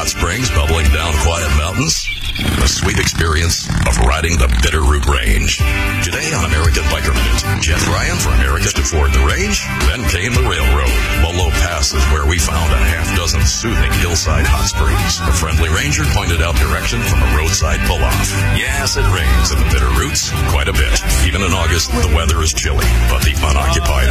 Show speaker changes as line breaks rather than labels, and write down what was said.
hot springs bubbling down quiet mountains. The sweet experience of riding the Bitterroot Range. Today on American Biker Minute, Jeff Ryan for America to Ford the Range. Then came the railroad. Mullo Pass is where we found a half-dozen soothing hillside hot springs. A friendly ranger pointed out direction from a roadside pull-off. Yes, it rains in the Bitterroots quite a bit. Even in August, the weather is chilly, but the unoccupied